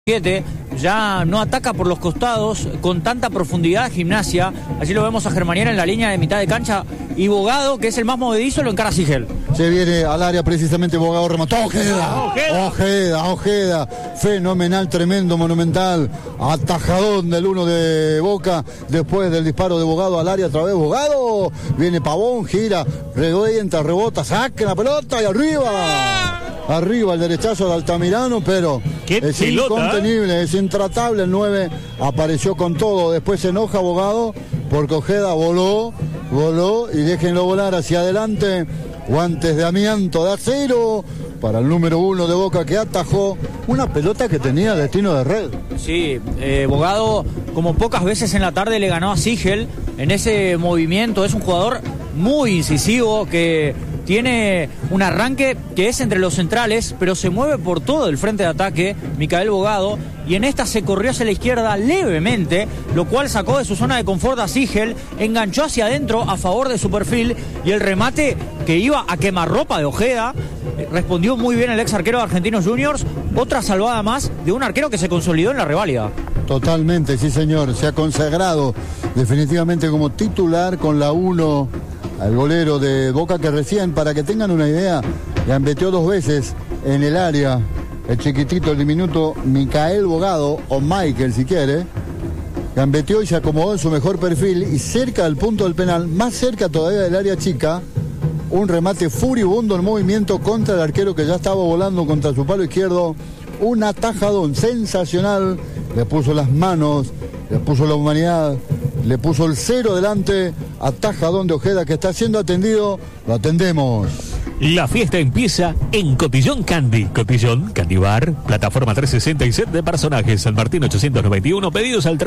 Ya no ataca por los costados con tanta profundidad Gimnasia. Allí lo vemos a Germaniera en la línea de mitad de cancha y Bogado, que es el más movedizo, lo encara a Sigel. Se viene al área precisamente Bogado, remató Ojeda, fenomenal, tremendo, monumental, atajadón del uno de Boca, después del disparo de Bogado al área, otra vez Bogado, viene Pavón, gira, revienta, rebota, saca la pelota y arriba el derechazo de Altamirano, pero es incontenible, es intratable. El 9 apareció con todo, después se enoja Bogado porque Ojeda voló y déjenlo volar hacia adelante. Guantes de amianto de acero para el número 1 de Boca, que atajó una pelota que tenía destino de red. Sí, Bogado, como pocas veces en la tarde, le ganó a Sigel en ese movimiento. Es un jugador muy incisivo que tiene un arranque que es entre los centrales, pero se mueve por todo el frente de ataque, Micael Bogado, y en esta se corrió hacia la izquierda levemente, lo cual sacó de su zona de confort a Sigel, enganchó hacia adentro a favor de su perfil, y el remate que iba a quemarropa de Ojeda, respondió muy bien el ex arquero de Argentinos Juniors. Otra salvada más de un arquero que se consolidó en la reválida. Totalmente, sí señor, se ha consagrado definitivamente como titular con la 1 al golero de Boca, que recién, para que tengan una idea, gambeteó 2 veces en el área el chiquitito, el diminuto Micael Bogado, o Michael si quiere, gambeteó y se acomodó en su mejor perfil, y cerca del punto del penal, más cerca todavía del área chica, un remate furibundo en movimiento contra el arquero que ya estaba volando contra su palo izquierdo, un atajadón sensacional, le puso las manos, le puso la humanidad, le puso el 0 delante, atajadón de Ojeda que está siendo atendido, lo atendemos. La fiesta empieza en Cotillón Candy. Cotillón Candy Bar, plataforma 360 de personajes. San Martín 891, pedidos al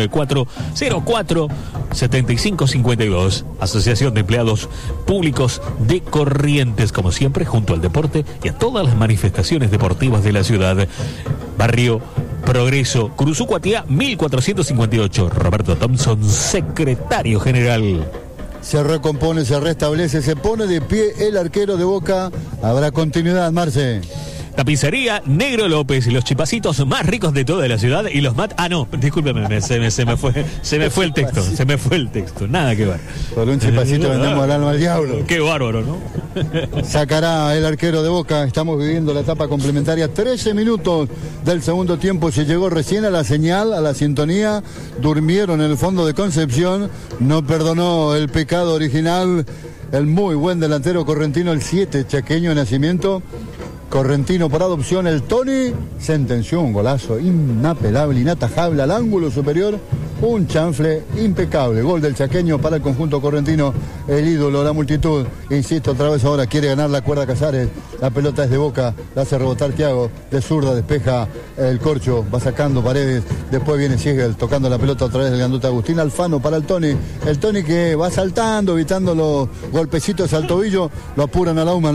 3794-04-7552. Asociación de Empleados Públicos de Corrientes, como siempre, junto al deporte y a todas las manifestaciones deportivas de la ciudad. Barrio Progreso, Curuzucuatiá 1458. Roberto Thompson, secretario general. Se recompone, se restablece, se pone de pie el arquero de Boca. Habrá continuidad, Marce. Tapicería Negro López, los chipacitos más ricos de toda la ciudad y los discúlpeme, se me fue el texto, nada que ver. Por un chipacito vendemos al alma al diablo. Qué bárbaro, ¿no? Sacará el arquero de Boca. Estamos viviendo la etapa complementaria, 13 minutos del segundo tiempo. Se llegó recién a la señal, a la sintonía. Durmieron en el fondo de Concepción. No perdonó el pecado original el muy buen delantero correntino, el 7 chaqueño de nacimiento. Correntino por adopción, el Tony sentenció un golazo inapelable, inatajable al ángulo superior, un chanfle impecable, gol del chaqueño para el conjunto correntino, el ídolo de la multitud. Insisto, otra vez ahora quiere ganar la cuerda Casares, la pelota es de Boca, la hace rebotar Thiago, de zurda despeja el corcho, va sacando Paredes, después viene Sigel tocando la pelota otra vez del grandote Agustín Alfano para el Tony que va saltando, evitando los golpecitos al tobillo, lo apuran a Lauman.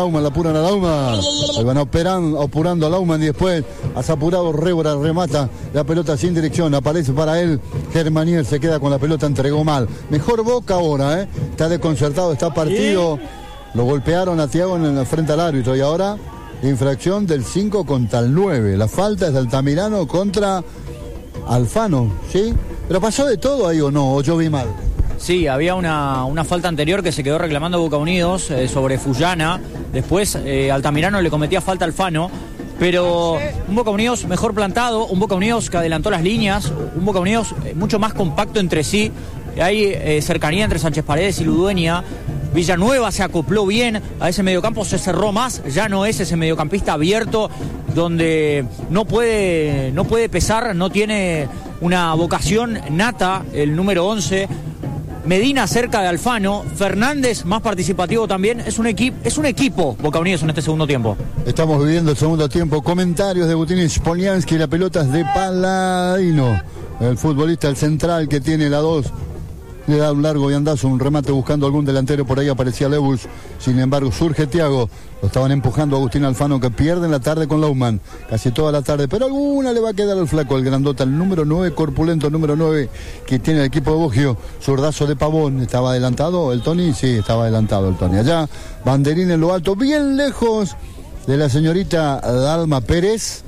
Ahí van apurando a Lauman y después has apurado Rébora, remata la pelota sin dirección, aparece para él Germanier, se queda con la pelota, entregó mal. Mejor Boca ahora, está desconcertado, está partido. Lo golpearon a Thiago en la frente al árbitro y ahora infracción del 5 contra el 9. La falta es de Altamirano contra Alfano, ¿sí? Pero pasó de todo ahí, ¿o no? ¿O yo vi mal? Sí, había una falta anterior que se quedó reclamando Boca Unidos sobre Fullana. Después Altamirano le cometía falta a Alfano. Pero un Boca Unidos mejor plantado, un Boca Unidos que adelantó las líneas, un Boca Unidos mucho más compacto entre sí. Hay cercanía entre Sánchez Paredes y Ludueña. Villanueva se acopló bien a ese mediocampo, se cerró más, ya no es ese mediocampista abierto donde no puede pesar, no tiene una vocación nata el número 11. Medina cerca de Alfano, Fernández más participativo también, es un equipo Boca Unidos en este segundo tiempo. Estamos viviendo el segundo tiempo, comentarios de Butín Spoliansky, la pelota es de Paladino, el futbolista, el central que tiene la 2. Le da un largo viandazo, un remate buscando algún delantero, por ahí aparecía Lewis, sin embargo surge Thiago, lo estaban empujando a Agustín Alfano, que pierde en la tarde con Lauman, casi toda la tarde, pero alguna le va a quedar al flaco, el grandota, el número 9, corpulento número 9, que tiene el equipo de Boggio, zurdazo de Pavón. ¿Estaba adelantado el Tony? Sí, estaba adelantado el Tony, allá, banderín en lo alto, bien lejos de la señorita Dalma Pérez,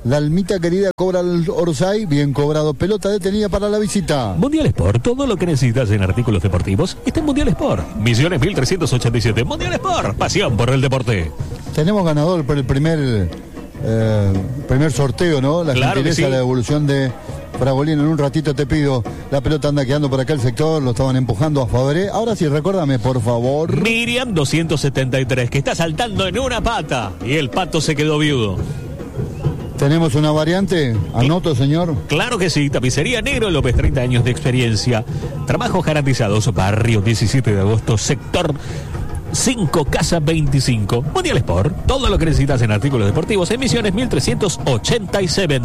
La almita querida cobra el Orsay, bien cobrado, pelota detenida para la visita. Mundial Sport, todo lo que necesitas en artículos deportivos está en Mundial Sport. Misiones 1387. Mundial Sport, pasión por el deporte. Tenemos ganador por el primer sorteo, ¿no? La claro gentileza, que sí. La devolución de Fragolino. En un ratito te pido. La pelota anda quedando por acá el sector, lo estaban empujando a Fabré. Ahora sí, recuérdame, por favor. Miriam 273, que está saltando en una pata y el pato se quedó viudo. ¿Tenemos una variante? Anoto, señor. Claro que sí, Tapicería Negro López, 30 años de experiencia. Trabajos garantizados, barrio 17 de agosto, sector 5, casa 25. Mundial Sport, todo lo que necesitas en artículos deportivos, en Misiones 1387.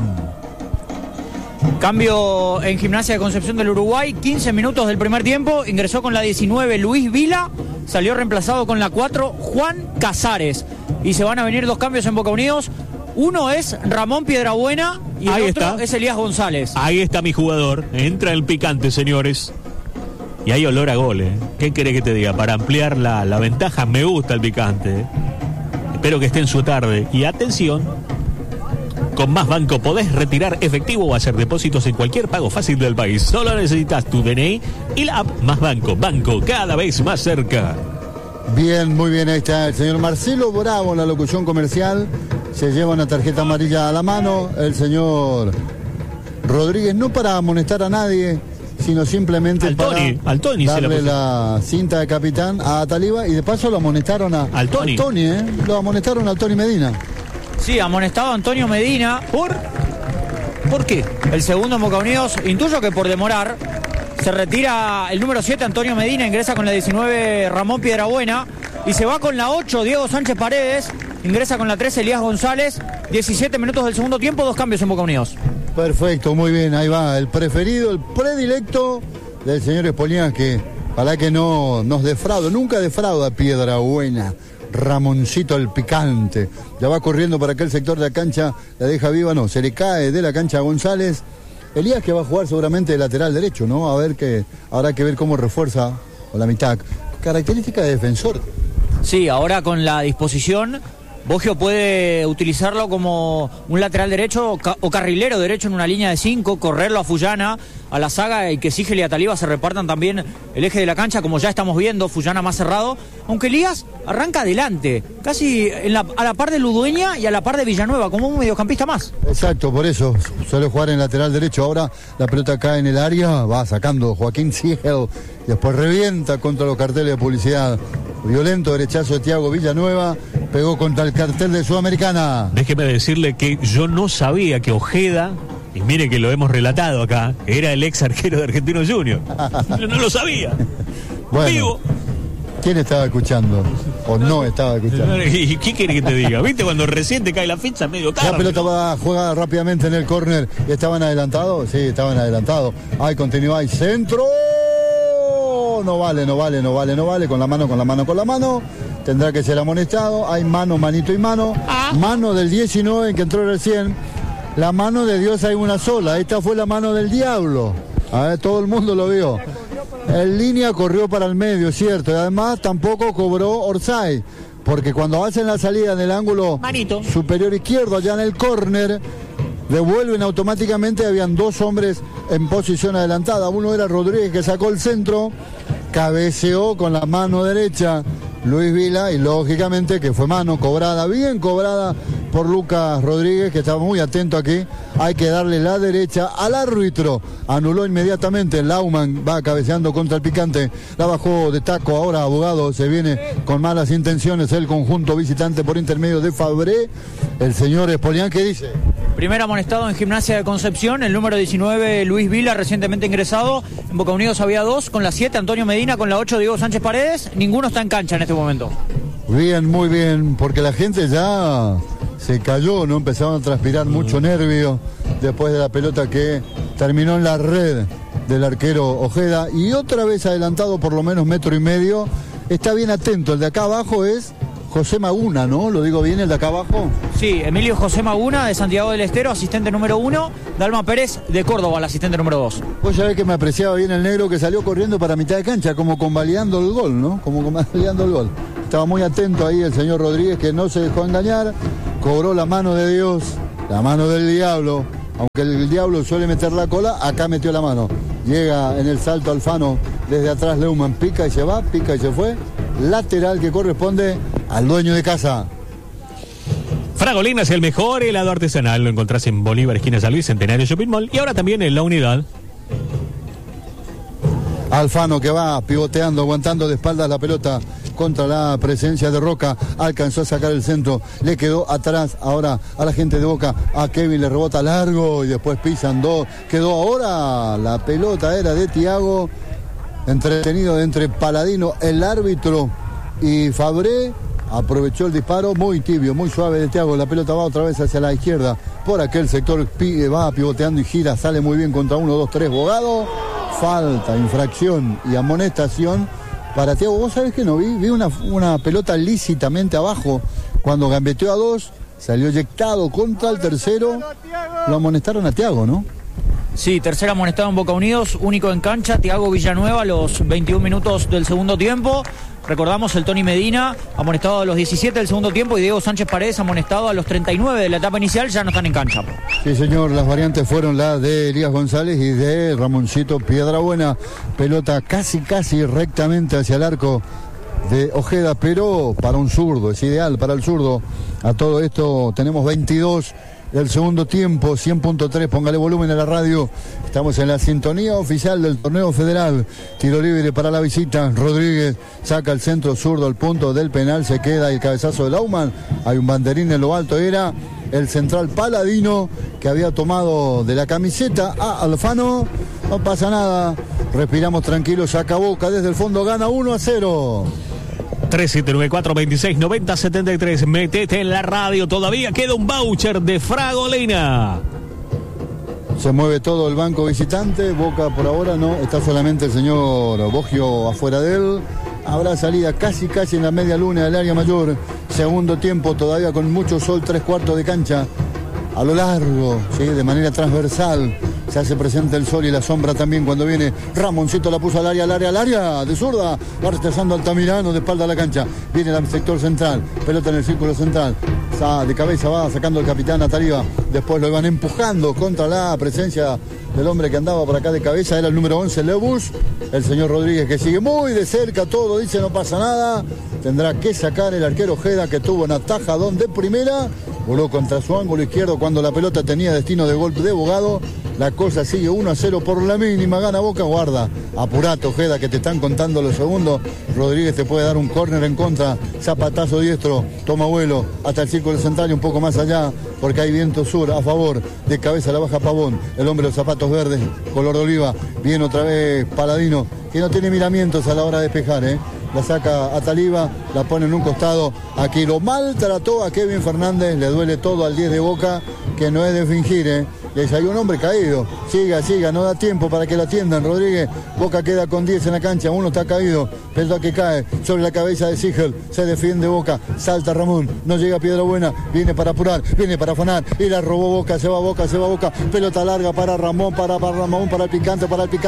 Cambio en Gimnasia de Concepción del Uruguay, 15 minutos del primer tiempo, ingresó con la 19 Luis Vila, salió reemplazado con la 4 Juan Casares. Y se van a venir 2 cambios en Boca Unidos. Uno es Ramón Piedrabuena y el Ahí otro está. es Elías González. Ahí está mi jugador, entra el picante, señores. Y hay olor a gol, ¿eh? ¿Qué querés que te diga? Para ampliar la ventaja, me gusta el picante. Espero que esté en su tarde. Y atención, con Más Banco podés retirar efectivo o hacer depósitos en cualquier pago fácil del país. Solo necesitas tu DNI y la app Más Banco. Banco cada vez más cerca. Bien, muy bien, ahí está el señor Marcelo Bravo en la locución comercial. Se lleva una tarjeta amarilla a la mano. El señor Rodríguez, no para amonestar a nadie, sino simplemente Al Tony para se la darle puso. la cinta de capitán a Taliba y de paso lo amonestaron Al Tony. Lo amonestaron al Tony Medina. Sí, amonestado Antonio Medina. ¿Por qué? El segundo en Boca Unidos, intuyo que por demorar. Se retira el número 7 Antonio Medina, ingresa con la 19 Ramón Piedrabuena y se va con la 8 Diego Sánchez Paredes, ingresa con la 13 Elías González. 17 minutos del segundo tiempo, 2 cambios en Boca Unidos. Perfecto, muy bien, ahí va, el preferido, el predilecto del señor Espolián, que para que no nos defraude, nunca defrauda Piedrabuena. Ramoncito el picante, ya va corriendo para aquel sector de la cancha, la deja viva, no, se le cae de la cancha a González. Elías que va a jugar seguramente de lateral derecho, ¿no? Habrá que ver cómo refuerza con la mitad. Característica de defensor. Sí, ahora con la disposición, Boggio puede utilizarlo como un lateral derecho o carrilero derecho en una línea de 5, correrlo a Fullana, a la saga, y que Sigel y Ataliba se repartan también el eje de la cancha, como ya estamos viendo, Fullana más cerrado, aunque Elías arranca adelante, casi a la par de Ludueña y a la par de Villanueva, como un mediocampista más. Exacto, por eso suele jugar en lateral derecho. Ahora la pelota cae en el área, va sacando Joaquín Sigel y después revienta contra los carteles de publicidad. Violento derechazo de Thiago Villanueva, pegó contra el cartel de Sudamericana. Déjeme decirle que yo no sabía que Ojeda, y mire que lo hemos relatado acá, era el ex arquero de Argentino Junior. Yo no lo sabía. Bueno, Vivo. ¿quién estaba escuchando? ¿O no estaba escuchando? ¿Y qué quiere que te diga? ¿Viste cuando recién te cae la ficha medio tarde? La pelota va a jugar rápidamente en el córner. ¿Estaban adelantados? Sí, estaban adelantados. Hay continuidad, hay centro. No vale. Con la mano. Tendrá que ser amonestado. Hay mano, manito y mano. Mano del 19 en que entró recién. La mano de Dios hay una sola. Esta fue la mano del diablo. A ver, todo el mundo lo vio. En línea corrió para el medio, cierto. Y además tampoco cobró Orsay. Porque cuando hacen la salida en el ángulo Manito. superior izquierdo, allá en el córner, devuelven automáticamente. Habían 2 hombres en posición adelantada. Uno era Rodríguez, que sacó el centro, cabeceó con la mano derecha Luis Vila, y lógicamente que fue mano cobrada, bien cobrada por Lucas Rodríguez, que estaba muy atento aquí. Hay que darle la derecha al árbitro. Anuló inmediatamente. Lauman va cabeceando contra el picante. La bajó de taco. Ahora Abogado se viene con malas intenciones. El conjunto visitante por intermedio de Fabré. El señor Espolián, ¿qué dice? Primer amonestado en Gimnasia de Concepción, el número 19 Luis Vila, recientemente ingresado. En Boca Unidos había 2, con la 7 Antonio Medina, con la 8 Diego Sánchez Paredes. Ninguno está en cancha en este momento. Bien, muy bien, porque la gente ya se cayó, ¿no? Empezaron a transpirar mucho nervio después de la pelota que terminó en la red del arquero Ojeda, y otra vez adelantado por lo menos 1,5 metros. Está bien atento, el de acá abajo es José Maguna, ¿no? ¿Lo digo bien, el de acá abajo? Sí, Emilio José Maguna, de Santiago del Estero, asistente número 1. Dalma Pérez, de Córdoba, el asistente número 2. Vos sabés que me apreciaba bien el negro, que salió corriendo para mitad de cancha, como convalidando el gol, ¿no? Como convalidando el gol. Estaba muy atento ahí el señor Rodríguez, que no se dejó engañar. Cobró la mano de Dios La mano del Diablo, aunque el Diablo suele meter la cola, acá metió la mano. Llega en el salto Alfano, desde atrás Leumann, pica y se va, pica y se fue. Lateral que corresponde al dueño de casa. Fragolina es el mejor helado artesanal. Lo encontrás en Bolívar, esquina San Luis, Centenario Shopping Mall. Y ahora también en La Unidad. Alfano que va pivoteando, aguantando de espaldas la pelota contra la presencia de Roca. Alcanzó a sacar el centro, le quedó atrás ahora a la gente de Boca. A Kevin le rebota largo y después pisan dos. Quedó ahora la pelota, era de Thiago. Entretenido entre Paladino, el árbitro, y Fabré. Aprovechó el disparo, muy tibio, muy suave de Thiago. La pelota va otra vez hacia la izquierda. Por aquel sector va pivoteando y gira. Sale muy bien contra 1, 2, 3. Bogado. Falta, infracción y amonestación para Thiago. Vos sabés que no vi una pelota lícitamente abajo. Cuando gambeteó a 2, salió eyectado contra el tercero. Lo amonestaron a Thiago, ¿no? Sí, tercera amonestada en Boca Unidos, único en cancha, Thiago Villanueva a los 21 minutos del segundo tiempo. Recordamos el Tony Medina, amonestado a los 17 del segundo tiempo, y Diego Sánchez Paredes, amonestado a los 39 de la etapa inicial, ya no están en cancha. Sí, señor, las variantes fueron las de Elías González y de Ramoncito Piedrabuena. Pelota casi rectamente hacia el arco de Ojeda, pero para un zurdo, es ideal para el zurdo. A todo esto tenemos 22 del segundo tiempo, 100.3, póngale volumen a la radio. Estamos en la sintonía oficial del torneo federal. Tiro libre para la visita. Rodríguez saca el centro zurdo al punto del penal. Se queda el cabezazo de Laumann. Hay un banderín en lo alto. Era el central Paladino que había tomado de la camiseta a Alfano. No pasa nada. Respiramos tranquilos. Saca Boca desde el fondo. Gana 1-0. 3794-2690-73. Metete en la radio. Todavía queda un voucher de Fragolina. Se mueve todo el banco visitante. Boca por ahora no. Está solamente el señor Boggio afuera de él. Habrá salida casi en la media luna del área mayor. Segundo tiempo todavía con mucho sol. 3/4 de cancha. A lo largo, ¿sí? De manera transversal. Se hace presente el sol y la sombra también cuando viene. Ramoncito la puso al área, de zurda. Va rechazando Altamirano de espalda a la cancha. Viene al sector central. Pelota en el círculo central. De cabeza va sacando el capitán Ataliba. Después lo iban empujando contra la presencia del hombre que andaba por acá de cabeza. Era el número 11, Lebus. El señor Rodríguez que sigue muy de cerca todo. Dice no pasa nada. Tendrá que sacar el arquero Ojeda que tuvo un atajadón de primera. Voló contra su ángulo izquierdo cuando la pelota tenía destino de golpe de Bogado. La cosa sigue 1-0 por la mínima. Gana Boca, guarda. Apurate, Ojeda, que te están contando los segundos. Rodríguez te puede dar un córner en contra. Zapatazo diestro. Toma vuelo hasta el círculo central y un poco más allá. Porque hay viento sur a favor. De cabeza la baja Pavón. El hombre de los zapatos verdes. Color de oliva. Viene otra vez Paladino. Que no tiene miramientos a la hora de despejar, La saca a Taliba, la pone en un costado. Aquí lo maltrató a Kevin Fernández. Le duele todo al 10 de Boca, que no es de fingir, Y ahí hay un hombre caído. Siga, no da tiempo para que lo atiendan. Rodríguez, Boca queda con 10 en la cancha. Uno está caído. Pelota que cae sobre la cabeza de Sigel. Se defiende Boca. Salta Ramón. No llega Piedrabuena. Viene para apurar. Viene para afanar. Y la robó Boca. Se va Boca. Pelota larga para Ramón. Para Ramón. Para el picante.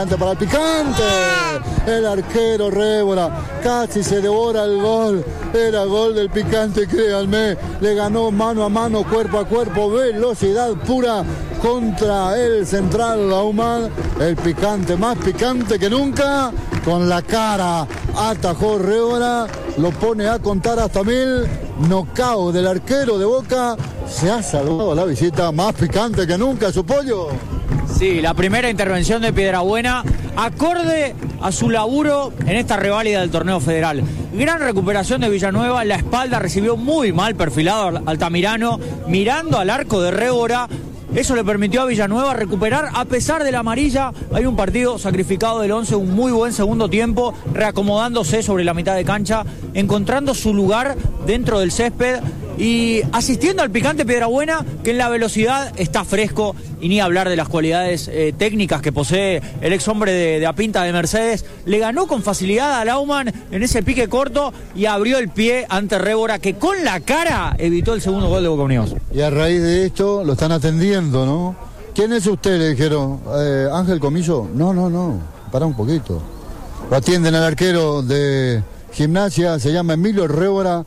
El arquero Révora. Casi se devora el gol. Era gol del picante, créanme. Le ganó mano a mano, cuerpo a cuerpo. Velocidad pura contra el central Laumann. El picante, más picante que nunca. Con la cara atajó Révora. Lo pone a contar hasta 1000. Knockout del arquero de Boca. Se ha salvado la visita. Más picante que nunca, su pollo. Sí, la primera intervención de Piedrabuena, acorde a su laburo en esta reválida del torneo federal. Gran recuperación de Villanueva, la espalda recibió muy mal perfilado Altamirano, mirando al arco de Révora. Eso le permitió a Villanueva recuperar a pesar de la amarilla. Hay un partido sacrificado del 11, un muy buen segundo tiempo, reacomodándose sobre la mitad de cancha, encontrando su lugar dentro del césped y asistiendo al picante Piedrabuena, que en la velocidad está fresco, y ni hablar de las cualidades técnicas que posee el ex hombre de Apinta de Mercedes. Le ganó con facilidad a Laumann en ese pique corto y abrió el pie ante Révora, que con la cara evitó el segundo gol de Boca Unidos. Y a raíz de esto lo están atendiendo, ¿no? ¿Quién es usted? Le dijeron. ¿Ángel Comiso? No, pará un poquito. Lo atienden al arquero de Gimnasia, se llama Emilio Révora.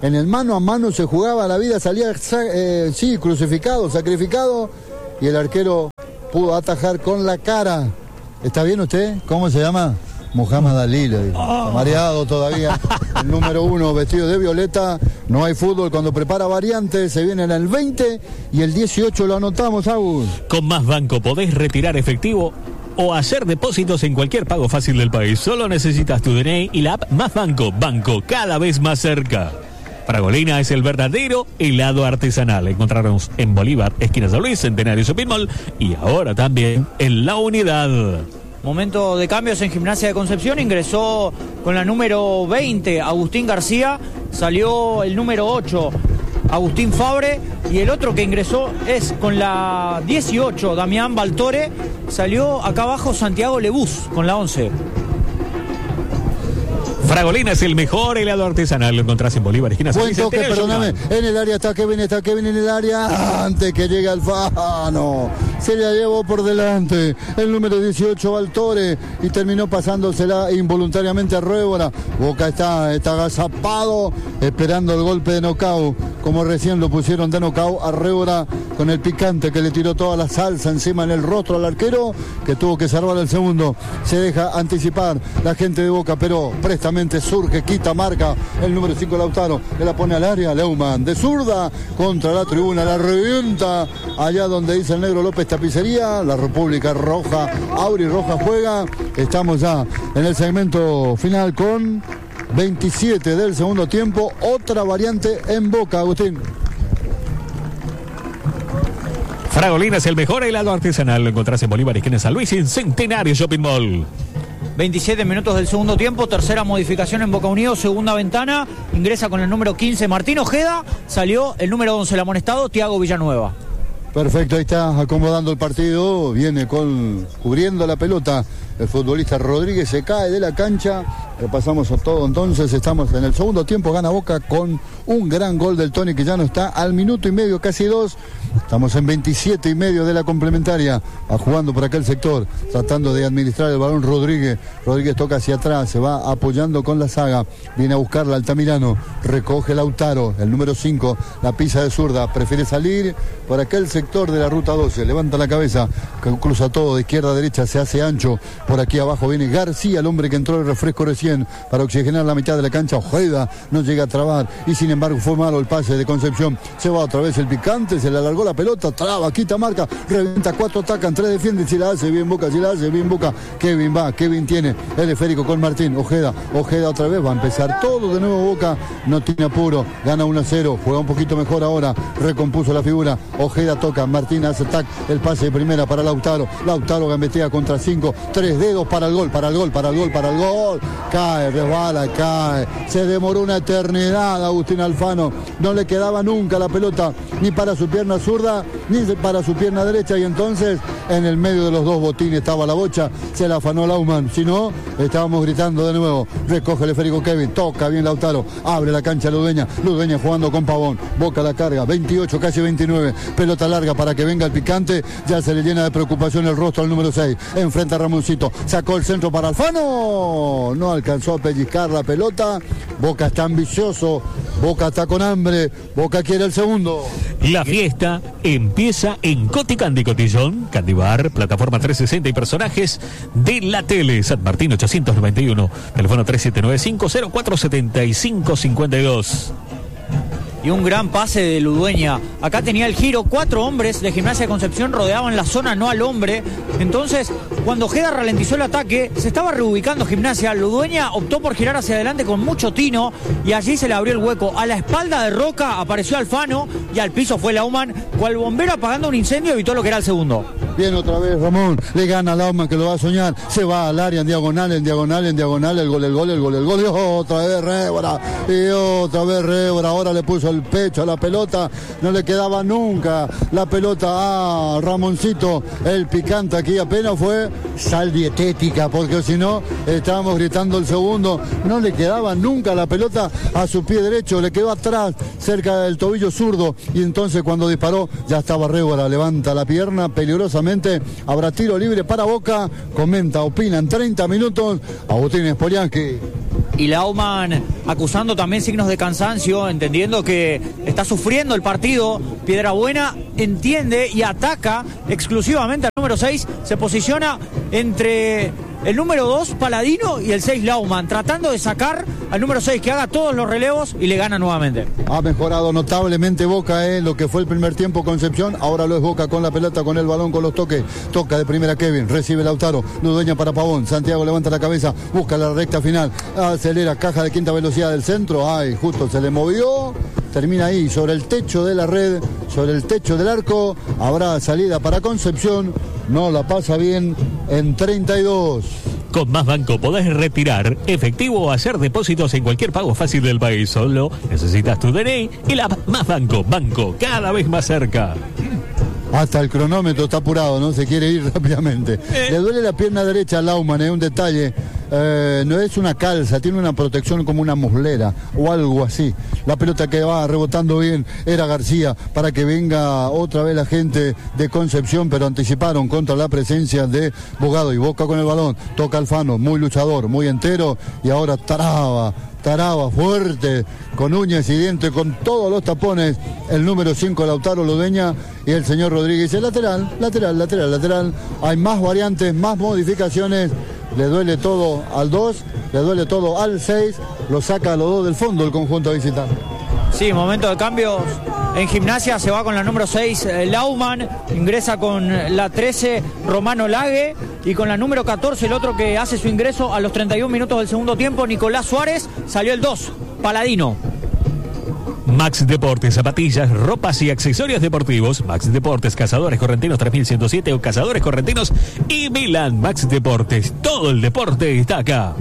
en el mano a mano se jugaba la vida, salía crucificado, sacrificado, y el arquero pudo atajar con la cara. ¿Está bien usted? ¿Cómo se llama? Muhammad Ali, le digo. Está mareado todavía. El número 1 vestido de violeta. No hay fútbol cuando prepara variantes. Se viene en el 20 y el 18 lo anotamos, Agus. Con Más Banco podés retirar efectivo o hacer depósitos en cualquier pago fácil del país. Solo necesitas tu DNI y la app Más Banco. Banco cada vez más cerca. Fragolina es el verdadero helado artesanal. Encontrarnos en Bolívar, esquina San Luis, Centenario Shopping Mall y ahora también en La Unidad. Momento de cambios en Gimnasia de Concepción. Ingresó con la número 20 Agustín García. Salió el número 8 Agustín Fabre. Y el otro que ingresó es con la 18 Damián Baltore. Salió acá abajo Santiago Lebús con la 11. Fragolina es el mejor helado artesanal. Lo encontrás en Bolívar, esquina San Luis. Buen toque, perdóname. En el área está Kevin en el área. Antes que llegue Alfano. Se la llevó por delante el número 18 Baltore y terminó pasándosela involuntariamente a Révora. Boca está agazapado esperando el golpe de nocaut, como recién lo pusieron de nocaut a Révora con el picante que le tiró toda la salsa encima en el rostro al arquero, que tuvo que salvar el segundo. Se deja anticipar la gente de Boca, pero prestamente surge, quita, marca el número 5 Lautaro, que la pone al área. Leumann de zurda contra la tribuna, la revienta allá donde dice el negro López Tapicería. La República Roja, Auri Roja juega. Estamos ya en el segmento final con 27 del segundo tiempo. Otra variante en Boca, Agustín. Fragolina es el mejor helado artesanal. Lo encontrás en Bolívar, esquina San Luis y en Centenario Shopping Mall. 27 minutos del segundo tiempo, tercera modificación en Boca Unidos, segunda ventana, ingresa con el número 15 Martín Ojeda, salió el número 11 el amonestado Thiago Villanueva. Perfecto, ahí está acomodando el partido, viene cubriendo la pelota el futbolista Rodríguez, se cae de la cancha. Repasamos todo entonces, estamos en el segundo tiempo, gana Boca con un gran gol del Tony que ya no está al minuto y medio, casi 2. Estamos en 27 y medio de la complementaria, jugando por aquel sector, tratando de administrar el balón Rodríguez. Rodríguez toca hacia atrás, se va apoyando con la saga, viene a buscarla Altamirano, recoge Lautaro, el número 5, la pisa de zurda, prefiere salir por aquel sector de la ruta 12, levanta la cabeza, cruza todo de izquierda a derecha, se hace ancho. Por aquí abajo viene García, el hombre que entró el refresco recién para oxigenar la mitad de la cancha. Ojeda no llega a trabar y sin embargo fue malo el pase de Concepción. Se va otra vez el picante, se le alargó la pelota, traba, quita, marca, revienta, 4 atacan, 3 defienden. Si la hace bien Boca, Kevin va, Kevin tiene el esférico con Martín. Ojeda otra vez, va a empezar todo de nuevo Boca, no tiene apuro, gana 1-0, juega un poquito mejor ahora, recompuso la figura. Ojeda toca, Martín hace tac, el pase de primera para Lautaro gambetea contra 5, 3 dedos para el gol, cae, resbala, cae, se demoró una eternidad Agustín Alfano, no le quedaba nunca la pelota, ni para su pierna zurda, ni para su pierna derecha, y entonces en el medio de los dos botines estaba la bocha, se la afanó Laumann, si no, estábamos gritando de nuevo. Recoge el esférico Kevin, toca bien Lautaro, abre la cancha Ludueña jugando con Pavón, Boca la carga, 28, casi 29, pelota larga para que venga el picante, ya se le llena de preocupación el rostro al número 6, enfrenta a Ramoncito, sacó el centro para Alfano, no alcanzó a pellizcar la pelota. Boca está ambicioso, Boca está con hambre, Boca quiere el segundo. La fiesta empieza en Coti Candy Cotillón, Candy Bar, plataforma 360 y personajes de la tele. San Martín 891, teléfono 3795-047552. Y un gran pase de Ludueña. Acá tenía el giro, 4 hombres de Gimnasia de Concepción rodeaban la zona, no al hombre. Entonces, cuando Ojeda ralentizó el ataque, se estaba reubicando Gimnasia. Ludueña optó por girar hacia adelante con mucho tino y allí se le abrió el hueco. A la espalda de Roca apareció Alfano y al piso fue Laumann, cual bombero apagando un incendio evitó lo que era el segundo. Bien otra vez Ramón, le gana a Laumann que lo va a soñar, se va al área en diagonal, el gol, y otra vez Révora, ahora le puso el pecho a la pelota, no le quedaba nunca la pelota a Ramoncito, el picante aquí apenas fue sal dietética, porque si no, estábamos gritando el segundo, no le quedaba nunca la pelota a su pie derecho, le quedó atrás, cerca del tobillo zurdo, y entonces cuando disparó, ya estaba Révora, levanta la pierna peligrosamente. Habrá tiro libre para Boca, comenta, opina en 30 minutos Agustín Spoliansky. Y Laumann acusando también signos de cansancio, entendiendo que está sufriendo el partido. Piedrabuena entiende y ataca exclusivamente al número 6. Se posiciona entre el número 2, Paladino, y el 6, Laumann, tratando de sacar al número 6 que haga todos los relevos y le gana nuevamente. Ha mejorado notablemente Boca, lo que fue el primer tiempo Concepción, ahora lo es Boca con la pelota, con el balón, con los toques. Toca de primera Kevin, recibe Lautaro, Ludueña para Pavón, Santiago levanta la cabeza, busca la recta final, acelera, caja de quinta velocidad del centro, justo se le movió. Termina ahí, sobre el techo de la red, sobre el techo del arco. Habrá salida para Concepción. No la pasa bien en 32. Con Más Banco podés retirar efectivo o hacer depósitos en cualquier pago fácil del país. Solo necesitas tu DNI y la Más Banco. Banco cada vez más cerca. Hasta el cronómetro está apurado, ¿no? Se quiere ir rápidamente. Le duele la pierna derecha a Laumann, un detalle. No es una calza, tiene una protección como una muslera o algo así. La pelota que va rebotando bien era García para que venga otra vez la gente de Concepción, pero anticiparon contra la presencia de Bogado y Boca con el balón. Toca Alfano, muy luchador, muy entero, y ahora Taraba fuerte, con uñas y dientes, con todos los tapones, el número 5 Lautaro Ludueña y el señor Rodríguez. El lateral. Hay más variantes, más modificaciones. Le duele todo al 2, le duele todo al 6, lo saca a los 2 del fondo el conjunto visitante. Sí, momento de cambios en Gimnasia, se va con la número 6 Laumann, ingresa con la 13 Romano Lague y con la número 14 el otro que hace su ingreso a los 31 minutos del segundo tiempo, Nicolás Suárez, salió el 2, Paladino. Max Deportes, zapatillas, ropas y accesorios deportivos. Max Deportes, Cazadores Correntinos 3107 o Cazadores Correntinos y Milán. Max Deportes, todo el deporte está acá.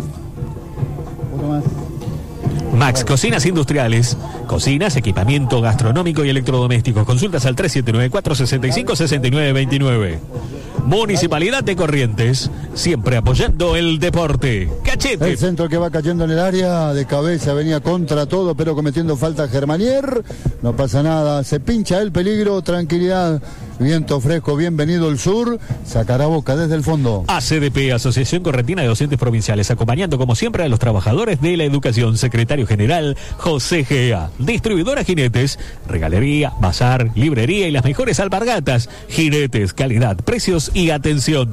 Max Cocinas Industriales, cocinas, equipamiento gastronómico y electrodomésticos. Consultas al 3794-656929. Municipalidad de Corrientes, siempre apoyando el deporte. Cachete. El centro que va cayendo en el área, de cabeza venía contra todo, pero cometiendo falta Germanier. No pasa nada, se pincha el peligro, tranquilidad. Viento fresco, bienvenido el sur. Sacará Boca desde el fondo. ACDP, Asociación Correntina de Docentes Provinciales, acompañando como siempre a los trabajadores de la educación. Secretario General José Gea. Distribuidora Jinetes, regalería, bazar, librería y las mejores alpargatas. Jinetes, calidad, precios y atención.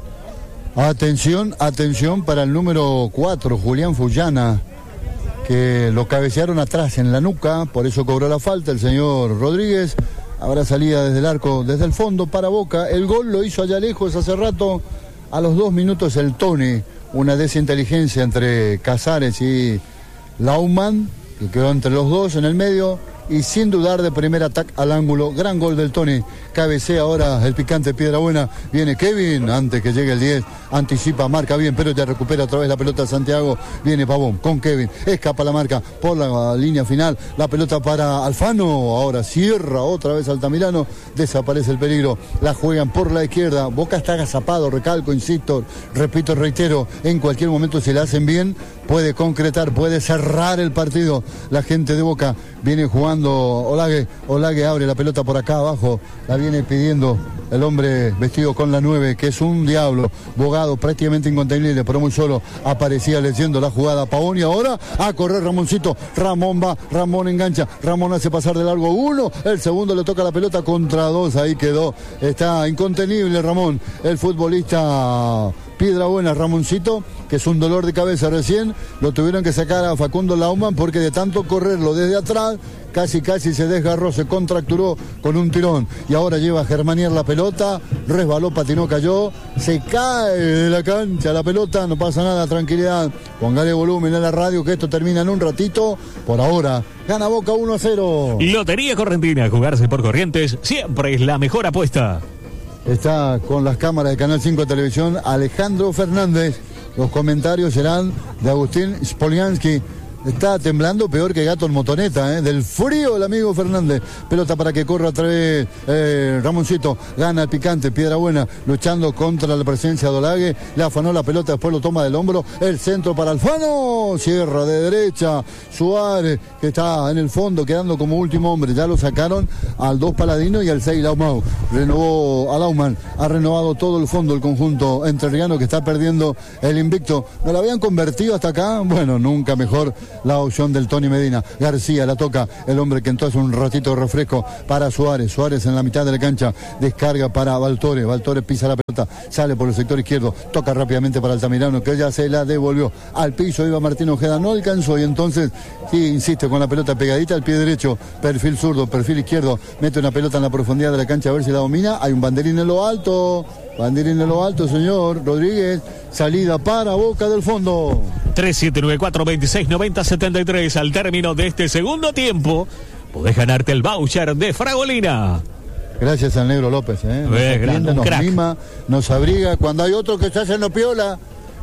Atención para el número 4, Julián Fullana, que lo cabecearon atrás en la nuca, por eso cobró la falta el señor Rodríguez. Habrá salida desde el arco, desde el fondo para Boca. El gol lo hizo allá lejos hace rato. A los 2 minutos el Tony. Una desinteligencia entre Casares y Laumann, que quedó entre los dos en el medio. Y sin dudar de primer ataque al ángulo. Gran gol del Tony. Cabecea ahora el picante Piedrabuena. Viene Kevin antes que llegue el 10. Anticipa, marca bien, pero ya recupera otra vez la pelota Santiago. Viene Pavón con Kevin. Escapa la marca por la línea final. La pelota para Alfano. Ahora cierra otra vez Altamirano. Desaparece el peligro. La juegan por la izquierda. Boca está agazapado, recalco, insisto, repito, reitero. En cualquier momento si la hacen bien, puede concretar, puede cerrar el partido. La gente de Boca viene jugando Olague abre la pelota por acá abajo, la viene pidiendo el hombre vestido con la 9, que es un diablo. Bogado prácticamente incontenible, pero muy solo aparecía leyendo la jugada Pavón, y ahora a correr Ramoncito. Ramón va, Ramón engancha, Ramón hace pasar de largo 1, el segundo le toca la pelota contra 2, ahí quedó, está incontenible Ramón, el futbolista Piedrabuena. Ramoncito, que es un dolor de cabeza recién, lo tuvieron que sacar a Facundo Laumann porque de tanto correrlo desde atrás, casi se desgarró, se contracturó con un tirón, y ahora lleva a Germanier la pelota, resbaló, patinó, cayó, se cae de la cancha la pelota, no pasa nada, tranquilidad, póngale volumen a la radio que esto termina en un ratito. Por ahora gana Boca 1-0. Lotería Correntina, jugarse por Corrientes siempre es la mejor apuesta. Está con las cámaras de Canal 5 de Televisión Alejandro Fernández. Los comentarios serán de Agustín Spoliansky. Está temblando peor que gato en motoneta, del frío el amigo Fernández. Pelota para que corra otra vez Ramoncito. Gana el picante, Piedra Buena, luchando contra la presencia de Olague. Le afanó la pelota, después lo toma del hombro. El centro para Alfano. Cierra de derecha. Suárez, que está en el fondo, quedando como último hombre. Ya lo sacaron al 2 Paladino y al 6 Laumau. Renovó a Lauman. Ha renovado todo el fondo, el conjunto entrerriano, que está perdiendo el invicto. ¿No lo habían convertido hasta acá? Bueno, nunca mejor la opción del Tony Medina. García la toca, el hombre que entró hace un ratito de refresco para Suárez. Suárez en la mitad de la cancha, descarga para Baltore. Baltore pisa la pelota, sale por el sector izquierdo, toca rápidamente para Altamirano, que ya se la devolvió al piso. Iba Martín Ojeda, no alcanzó, y entonces sí, insiste con la pelota pegadita al pie derecho, perfil zurdo, perfil izquierdo, mete una pelota en la profundidad de la cancha a ver si la domina. Hay un banderín en lo alto. Banderín en lo alto, señor Rodríguez. Salida para Boca del fondo. 3794-2690-73. Al término de este segundo tiempo, podés ganarte el voucher de Fragolina. Gracias al Negro López, Nos atiende, nos mima, nos abriga. Cuando hay otro que está haciendo piola,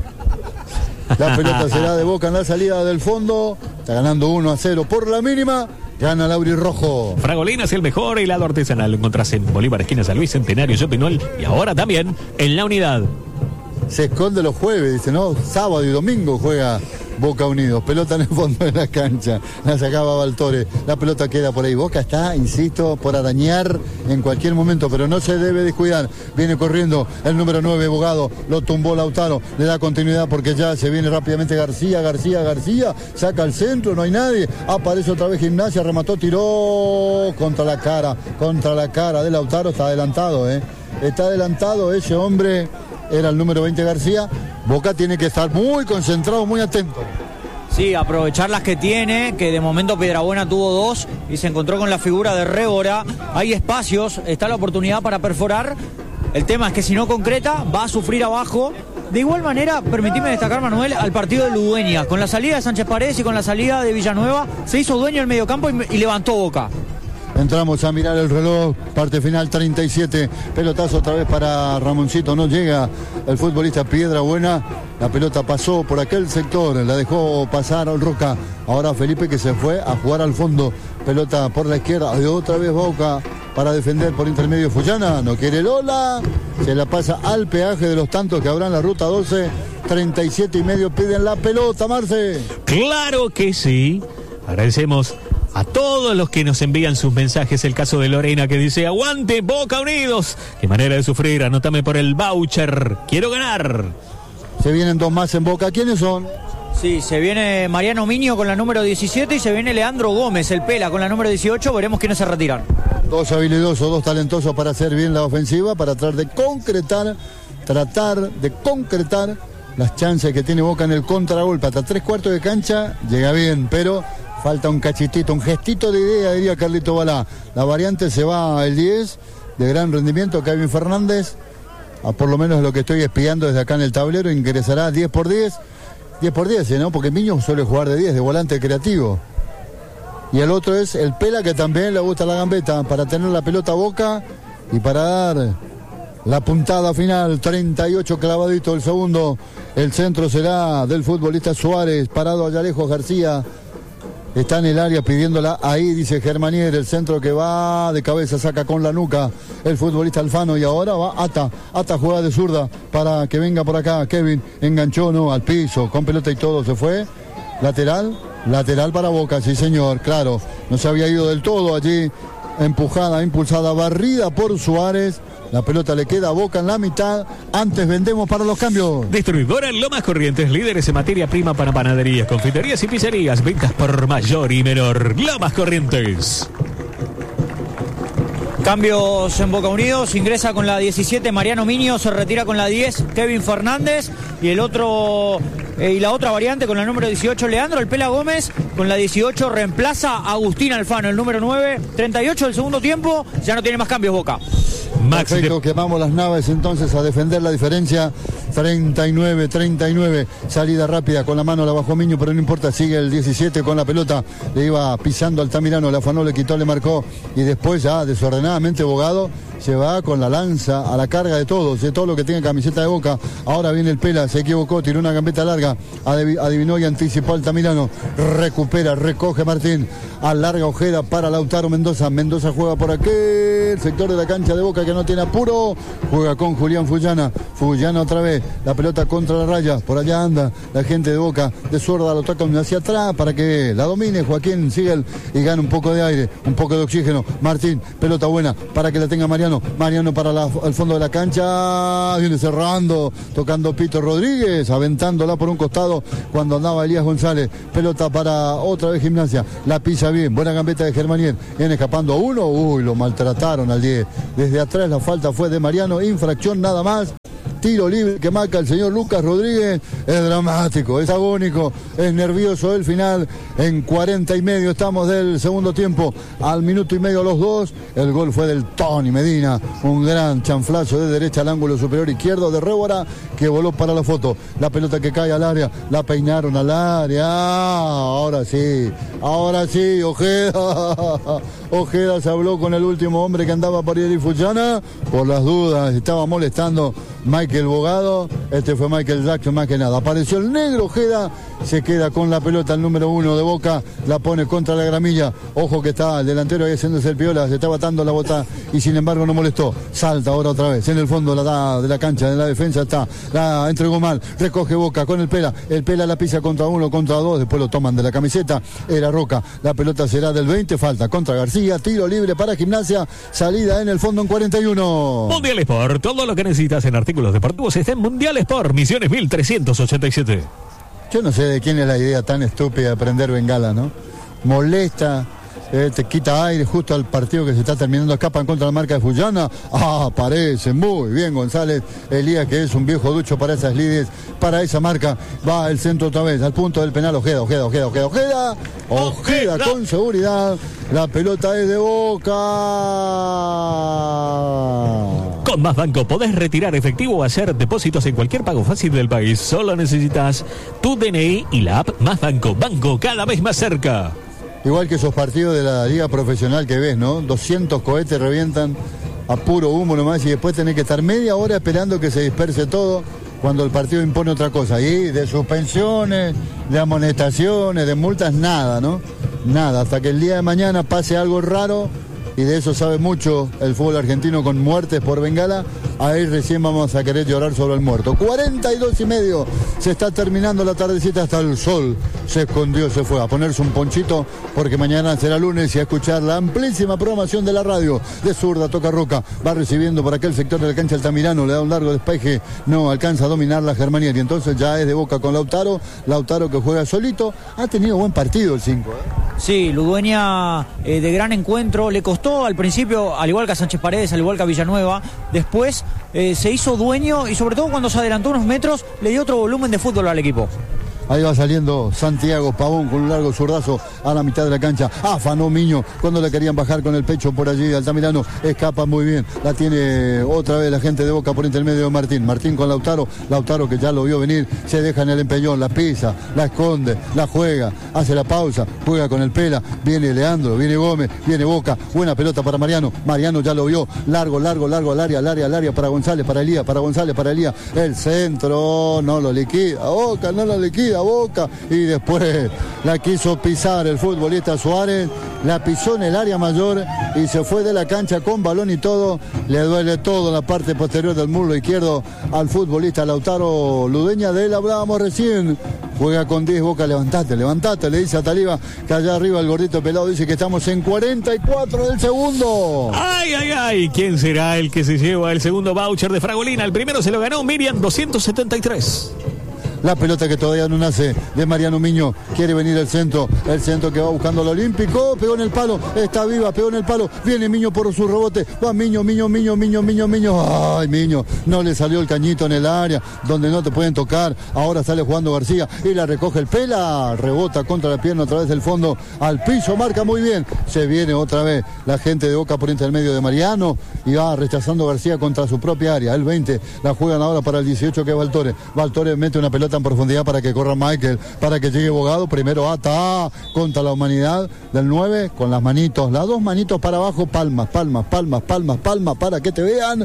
la pelota será de Boca en la salida del fondo. Está ganando 1-0 por la mínima. Gana Lauri Rojo. Fragolina es el mejor helado artesanal. Lo encontrás en Bolívar, esquina San Luis, Centenario, Shopping y ahora también en La Unidad. Se esconde los jueves, dice, ¿no? Sábado y domingo juega Boca Unidos. Pelota en el fondo de la cancha. La sacaba Baltore. La pelota queda por ahí. Boca está, insisto, por arañar en cualquier momento, pero no se debe descuidar. Viene corriendo el número 9, Bogado. Lo tumbó Lautaro. Le da continuidad porque ya se viene rápidamente García. Saca al centro, no hay nadie. Aparece otra vez Gimnasia. Remató, tiró contra la cara de Lautaro. Está adelantado, Está adelantado ese hombre. Era el número 20 García. Boca tiene que estar muy concentrado, muy atento. Sí, aprovechar las que tiene, que de momento Piedrabuena tuvo 2 y se encontró con la figura de Rébora. Hay espacios, está la oportunidad para perforar. El tema es que si no concreta, va a sufrir abajo. De igual manera, permitime destacar, Manuel, al partido de Ludueña. Con la salida de Sánchez Paredes y con la salida de Villanueva, se hizo dueño del mediocampo y levantó Boca. Entramos a mirar el reloj, parte final 37, pelotazo otra vez para Ramoncito, no llega el futbolista Piedrabuena, la pelota pasó por aquel sector, la dejó pasar Roca, ahora Felipe que se fue a jugar al fondo, pelota por la izquierda, y otra vez Boca para defender por intermedio Fullana, no quiere Lola, se la pasa al peaje de los tantos que habrá en la ruta 12, 37,5 piden la pelota, Marce. Claro que sí, agradecemos a todos los que nos envían sus mensajes. El caso de Lorena que dice: aguante Boca Unidos. Qué manera de sufrir, anótame por el voucher, quiero ganar. Se vienen 2 más en Boca, ¿quiénes son? Sí, se viene Mariano Miño con la número 17 y se viene Leandro Gómez, el Pela, con la número 18, veremos quiénes se retiran. 2 habilidosos, 2 talentosos para hacer bien la ofensiva, para tratar de concretar las chances que tiene Boca en el contragolpe. Hasta 3/4 de cancha llega bien, pero falta un cachitito, un gestito de idea, diría Carlito Balá. La variante se va el 10, de gran rendimiento, Kevin Fernández. Por lo menos lo que estoy espiando desde acá en el tablero, ingresará 10 por 10, ¿no? Porque Miño suele jugar de 10, de volante creativo. Y el otro es el Pela, que también le gusta la gambeta, para tener la pelota a Boca y para dar la puntada final. 38 clavadito el segundo. El centro será del futbolista Suárez, parado allá lejos García. Está en el área pidiéndola ahí, dice Germanier, el centro que va de cabeza, saca con la nuca el futbolista Alfano y ahora va Ata juega de zurda para que venga por acá. Kevin enganchó, no, al piso, con pelota y todo, se fue. Lateral para Boca, sí señor, claro, no se había ido del todo allí, empujada, impulsada, barrida por Suárez. La pelota le queda a Boca en la mitad. Antes vendemos para los cambios. Distribuidora Lomas Corrientes, líderes en materia prima para panaderías, confiterías y pizzerías. Ventas por mayor y menor. Lomas Corrientes. Cambios en Boca Unidos, ingresa con la 17 Mariano Miño, se retira con la 10 Kevin Fernández y la otra variante con la número 18 Leandro, el Pela Gómez, con la 18 reemplaza a Agustín Alfano, el número 9, 38 del segundo tiempo, ya no tiene más cambios Boca. Perfecto, quemamos las naves entonces a defender la diferencia. 39, salida rápida con la mano, la bajó Miño, pero no importa, sigue el 17 con la pelota, le iba pisando Altamirano, le afanó, le quitó, le marcó y después ya desordenadamente Bogado se va con la lanza a la carga de todos, de todo lo que tenga camiseta de Boca. Ahora viene el Pela, se equivocó, tiró una gambeta larga, adivinó y anticipó Altamirano, recupera, recoge Martín, alarga Ojeda para Lautaro Mendoza. Mendoza juega por aquel sector de la cancha de Boca que no tiene apuro, juega con Julián Fullana, Fullana otra vez, la pelota contra la raya, por allá anda la gente de Boca, de Zurda lo toca hacia atrás para que la domine Joaquín Sigel y gane un poco de aire, un poco de oxígeno. Martín, pelota buena para que la tenga Mariano, Mariano para el fondo de la cancha, viene cerrando, tocando Pito Rodríguez, aventándola por un costado cuando andaba Elías González, pelota para otra vez Gimnasia, la pisa bien, buena gambeta de Germanier, viene escapando a uno, uy, lo maltrataron al 10, desde atrás la falta fue de Mariano, infracción nada más. Tiro libre que marca el señor Lucas Rodríguez, es dramático, es agónico, es nervioso el final. En 40 y medio estamos del segundo tiempo, al minuto y medio los dos, el gol fue del Tony Medina, un gran chanflazo de derecha al ángulo superior izquierdo de Révora, que voló para la foto, la pelota que cae al área, la peinaron al área, ahora sí, Ojeda se habló con el último hombre que andaba por ir y Fullana, por las dudas, estaba molestando Michael Bogado, este fue Michael Jackson más que nada. Apareció el negro Ojeda, se queda con la pelota el número 1 de Boca, la pone contra la gramilla, ojo que está el delantero ahí haciéndose el piola, se estaba atando la bota y sin embargo no molestó, salta ahora otra vez, en el fondo de la cancha, de la defensa está, la entregó mal, recoge Boca con el Pela la pisa contra uno, contra dos, después lo toman de la camiseta, era Roca, la pelota será del 20, falta contra García, tiro libre para Gimnasia, salida en el fondo en 41. Mundial Sport, todo lo que necesitas en artículos deportivos está en Mundial Sport, Misiones 1387. Yo no sé de quién es la idea tan estúpida de prender bengala, ¿no? Molesta, te quita aire justo al partido que se está terminando, escapan contra la marca de Fullana, aparece muy bien González, Elías que es un viejo ducho para esas lides, para esa marca, va el centro otra vez, al punto del penal, Ojeda con seguridad, la pelota es de Boca. Con Más Banco podés retirar efectivo o hacer depósitos en cualquier pago fácil del país, solo necesitas tu DNI y la app Más Banco, banco cada vez más cerca. Igual que esos partidos de la liga profesional que ves, ¿no? 200 cohetes revientan a puro humo nomás y después tenés que estar media hora esperando que se disperse todo cuando el partido impone otra cosa. Y de suspensiones, de amonestaciones, de multas, nada, ¿no? Nada, hasta que el día de mañana pase algo raro, y de eso sabe mucho el fútbol argentino con muertes por bengala, ahí recién vamos a querer llorar sobre el muerto. 42 y medio, se está terminando la tardecita, hasta el sol se escondió, se fue a ponerse un ponchito, porque mañana será lunes y a escuchar la amplísima programación de la radio. De Zurda toca Roca, va recibiendo por aquel sector de la cancha Altamirano, le da un largo despeje, no alcanza a dominar la Germanier, y entonces ya es de Boca con Lautaro que juega solito, ha tenido buen partido el 5, Sí, Ludueña de gran encuentro, le costó al principio, al igual que a Sánchez Paredes, al igual que a Villanueva, después se hizo dueño y sobre todo cuando se adelantó unos metros le dio otro volumen de fútbol al equipo. Ahí va saliendo Santiago Pavón con un largo zurdazo a la mitad de la cancha. Afanó Miño cuando le querían bajar con el pecho por allí. Altamirano escapa muy bien. La tiene otra vez la gente de Boca por intermedio de Martín. Martín con Lautaro. Lautaro que ya lo vio venir. Se deja en el empellón. La pisa, la esconde, la juega. Hace la pausa. Juega con el Pela. Viene Leandro, viene Gómez, viene Boca. Buena pelota para Mariano. Mariano ya lo vio. Largo al área para González, para Elías, para González, para Elías. El centro no lo liquida. Boca no lo liquida. Boca, y después la quiso pisar el futbolista Suárez, la pisó en el área mayor y se fue de la cancha con balón y todo. Le duele todo en la parte posterior del muslo izquierdo al futbolista Lautaro Ludueña. De él hablábamos recién, juega con 10. Boca, levantate, le dice a Taliba, que allá arriba el gordito pelado dice que estamos en 44 del segundo. Ay, ¿quién será el que se lleva el segundo voucher de Fragolina? El primero se lo ganó Miriam, 273. La pelota que todavía no nace de Mariano Miño, quiere venir el centro que va buscando al Olímpico, pegó en el palo, está viva, pegó en el palo, viene Miño por su rebote, va Miño, ay Miño, no le salió el cañito en el área, donde no te pueden tocar, ahora sale jugando García y la recoge el Pela, rebota contra la pierna a través del fondo, al piso, marca muy bien, se viene otra vez la gente de Boca por intermedio de Mariano y va rechazando García contra su propia área, el 20, la juegan ahora para el 18 que es Valtore mete una pelota pelota en profundidad para que corra Michael, para que llegue Bogado, primero ata contra la humanidad del 9, con las manitos, las dos manitos para abajo, palmas, para que te vean.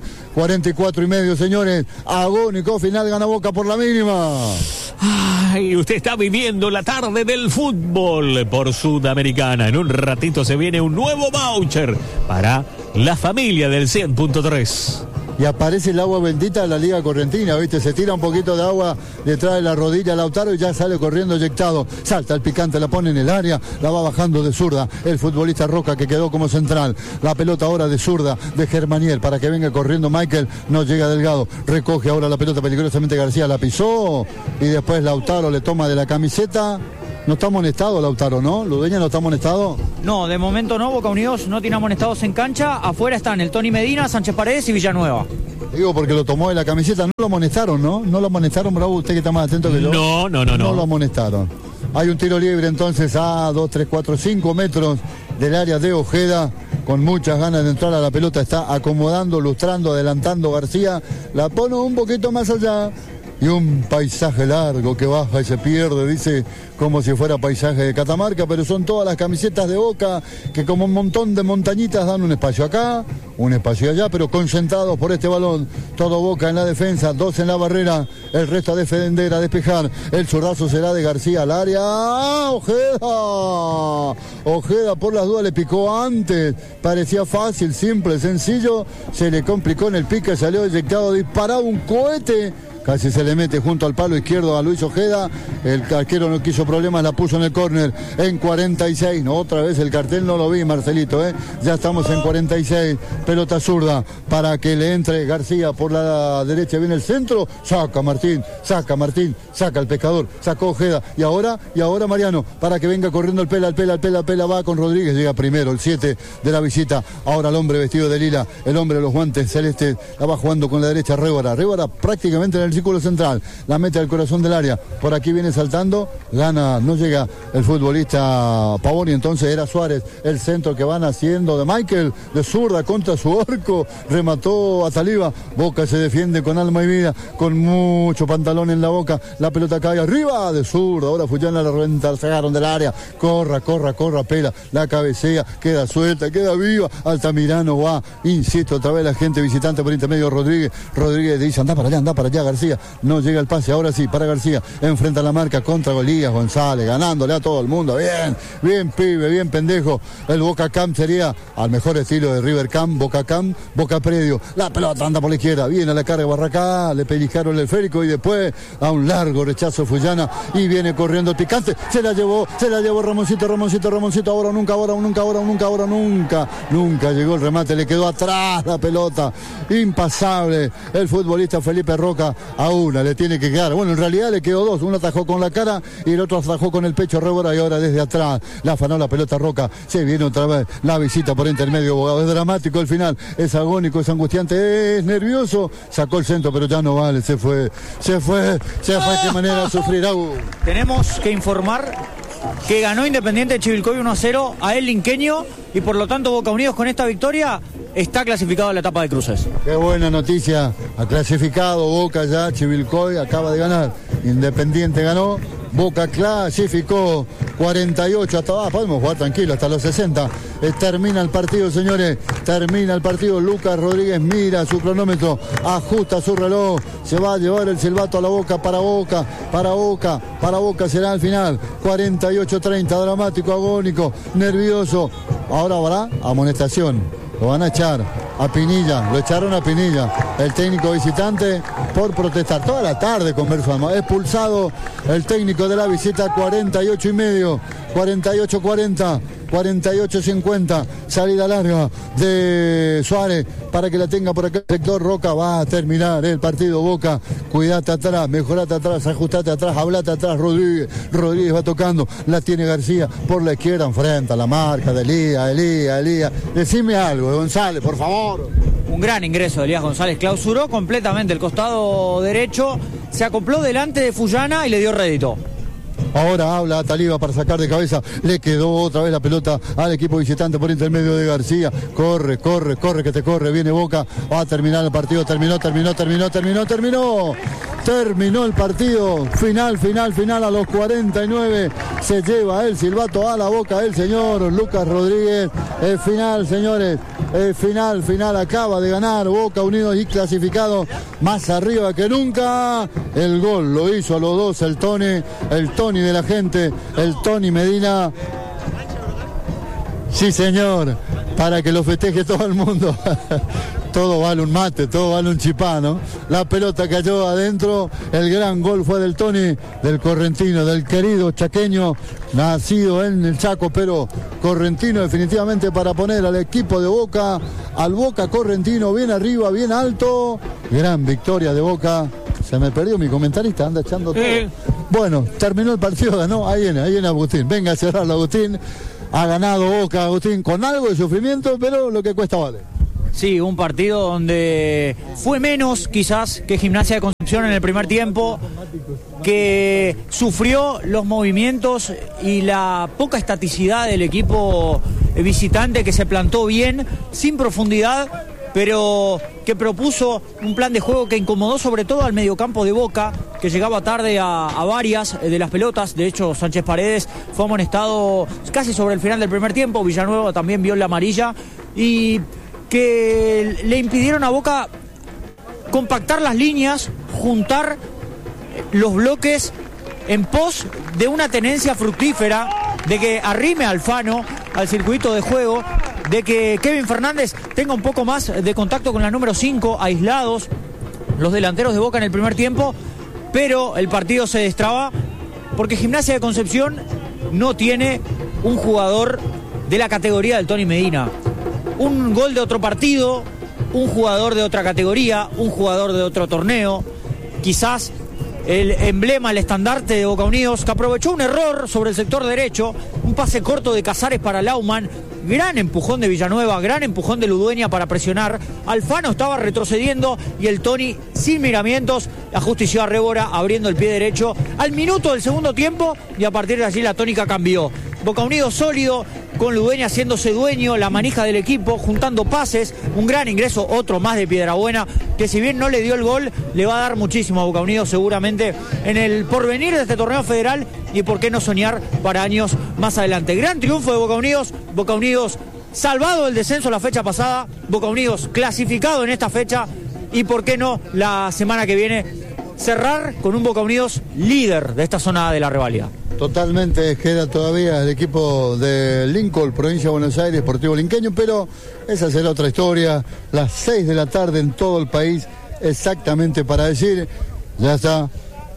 44,5, señores, agónico final, gana Boca por la mínima. Ay, usted está viviendo la tarde del fútbol por Sudamericana. En un ratito se viene un nuevo voucher para la familia del 100.3. Y aparece el agua bendita de la Liga Correntina, ¿viste? Se tira un poquito de agua detrás de la rodilla Lautaro y ya sale corriendo eyectado. Salta el picante, la pone en el área, la va bajando de zurda. El futbolista Roca, que quedó como central. La pelota ahora de zurda de Germaniel para que venga corriendo Michael. No llega Delgado. Recoge ahora la pelota peligrosamente García. La pisó y después Lautaro le toma de la camiseta. No está amonestado Lautaro, ¿no? ¿Ludeña no está amonestado? No, de momento no. Boca Unidos no tiene amonestados en cancha. Afuera están el Tony Medina, Sánchez Paredes y Villanueva. Digo, porque lo tomó de la camiseta. No lo amonestaron, ¿no? No lo amonestaron, Bravo, usted que está más atento que yo. No. No lo amonestaron. Hay un tiro libre entonces a 2, 3, 4, 5 metros del área de Ojeda. Con muchas ganas de entrar a la pelota. Está acomodando, lustrando, adelantando García. La pone un poquito más allá. Y un paisaje largo que baja y se pierde, dice, como si fuera paisaje de Catamarca, pero son todas las camisetas de Boca que como un montón de montañitas dan un espacio acá, un espacio allá, pero concentrados por este balón. Todo Boca en la defensa, 2 en la barrera, el resto a defender, a despejar. El zurdazo será de García al área. ¡Ah, Ojeda! Ojeda por las dudas le picó antes, parecía fácil, simple, sencillo, se le complicó en el pique, salió eyectado, disparaba un cohete. Casi se le mete junto al palo izquierdo a Luis Ojeda. El arquero no quiso problemas, la puso en el córner. En 46. No, otra vez el cartel no lo vi, Marcelito, Ya estamos en 46. Pelota zurda para que le entre García por la derecha. Viene el centro. Saca Martín, saca el pescador. Sacó Ojeda. Y ahora Mariano, para que venga corriendo el Pela. Va con Rodríguez. Llega primero, el 7 de la visita. Ahora el hombre vestido de lila. El hombre de los guantes celestes. La va jugando con la derecha Révara prácticamente en el círculo central, la mete al corazón del área, por aquí viene saltando, gana, no llega el futbolista Pavón y entonces era Suárez, el centro que van haciendo de Michael, de zurda contra su arco, remató a Saliba, Boca se defiende con alma y vida, con mucho pantalón en la boca, la pelota cae arriba de zurda, ahora Fullana la reventa, sacaron del área, corra, Pela, la cabecea, queda suelta, queda viva, Altamirano va, insisto, otra vez la gente visitante por intermedio Rodríguez dice, anda para allá García, no llega el pase, ahora sí, para García, enfrenta la marca contra Golías González, ganándole a todo el mundo, bien pibe, bien pendejo, el Boca Camp sería al mejor estilo de River Camp, Boca Predio, la pelota anda por la izquierda, viene a la carga Barracá, le pellizcaron el esférico y después a un largo rechazo Fullana y viene corriendo el picante, se la llevó Ramoncito, ahora nunca llegó el remate, le quedó atrás la pelota, impasable el futbolista Felipe Roca. A una le tiene que quedar, bueno, en realidad le quedó 2, uno atajó con la cara y el otro atajó con el pecho Révora y ahora desde atrás la afanó la pelota Roca, se viene otra vez la visita por intermedio Bogado, es dramático el final, es agónico, es angustiante, es nervioso, sacó el centro pero ya no vale, se fue, qué manera de sufrir. Tenemos que informar que ganó Independiente de Chivilcoy 1-0 a el Linqueño y por lo tanto Boca Unidos con esta victoria está clasificado a la etapa de cruces. Qué buena noticia, ha clasificado Boca ya, Chivilcoy acaba de ganar, Independiente ganó, Boca clasificó, 48 hasta abajo, podemos jugar tranquilo hasta los 60, termina el partido señores, Lucas Rodríguez mira su cronómetro, ajusta su reloj, se va a llevar el silbato a la boca, para Boca será al final, 48-30, dramático, agónico, nervioso, ahora habrá amonestación. Lo van a echar a Pinilla, lo echaron a Pinilla, el técnico visitante por protestar. Toda la tarde conversamos, expulsado el técnico de la visita, 48,5, 48-40, 48-50, salida larga de Suárez para que la tenga por acá el sector. Roca va a terminar el partido. Boca, cuidate atrás, mejorate atrás, ajustate atrás, hablate atrás. Rodríguez va tocando, la tiene García por la izquierda, enfrenta la marca de Elías. Decime algo, González, por favor. Un gran ingreso de Elías González, clausuró completamente el costado derecho, se acopló delante de Fullana y le dio rédito. Ahora habla a Taliba para sacar de cabeza, le quedó otra vez la pelota al equipo visitante por intermedio de García, corre, que te corre, viene Boca, va a terminar el partido, terminó, Terminó el partido, final a los 49, se lleva el silbato a la boca el señor Lucas Rodríguez. El final, señores, el final, acaba de ganar Boca Unidos y clasificado más arriba que nunca. El gol lo hizo a los dos el Tony de la gente, el Tony Medina. Sí, señor, para que lo festeje todo el mundo. Todo vale un mate, todo vale un chipá, ¿no? La pelota cayó adentro, el gran gol fue del Tony, del correntino, del querido chaqueño, nacido en el Chaco, pero correntino definitivamente para poner al equipo de Boca, al Boca correntino, bien arriba, bien alto. Gran victoria de Boca. Se me perdió mi comentarista, anda echando todo. Bueno, terminó el partido, ganó, ahí viene Agustín. Venga a cerrarlo, Agustín. Ha ganado Boca, Agustín, con algo de sufrimiento, pero lo que cuesta vale. Sí, un partido donde fue menos quizás que Gimnasia de Concepción en el primer tiempo, que sufrió los movimientos y la poca estaticidad del equipo visitante, que se plantó bien, sin profundidad, pero que propuso un plan de juego que incomodó sobre todo al mediocampo de Boca, que llegaba tarde a varias de las pelotas. De hecho, Sánchez Paredes fue amonestado casi sobre el final del primer tiempo, Villanueva también vio la amarilla, y que le impidieron a Boca compactar las líneas, juntar los bloques en pos de una tenencia fructífera, de que arrime a Alfano al circuito de juego, de que Kevin Fernández tenga un poco más de contacto con la número 5, aislados los delanteros de Boca en el primer tiempo, pero el partido se destraba porque Gimnasia de Concepción no tiene un jugador de la categoría del Tony Medina. Un gol de otro partido, un jugador de otra categoría, un jugador de otro torneo, quizás el emblema, el estandarte de Boca Unidos, que aprovechó un error sobre el sector derecho, un pase corto de Casares para Laumann, gran empujón de Villanueva, gran empujón de Ludueña para presionar. Alfano estaba retrocediendo y el Tony, sin miramientos, ajustició a Rébora abriendo el pie derecho al minuto del segundo tiempo, y a partir de allí la tónica cambió. Boca Unidos sólido, con Ludueña haciéndose dueño, la manija del equipo, juntando pases, un gran ingreso, otro más de Piedrabuena, que si bien no le dio el gol, le va a dar muchísimo a Boca Unidos seguramente en el porvenir de este torneo federal, y por qué no soñar para años más adelante. Gran triunfo de Boca Unidos salvado del descenso la fecha pasada, Boca Unidos clasificado en esta fecha, y por qué no la semana que viene cerrar con un Boca Unidos líder de esta zona de la rivalidad. Totalmente, queda todavía el equipo de Lincoln, provincia de Buenos Aires, Sportivo Linqueño, pero esa será otra historia. Las 6 de la tarde en todo el país, exactamente para decir, ya está,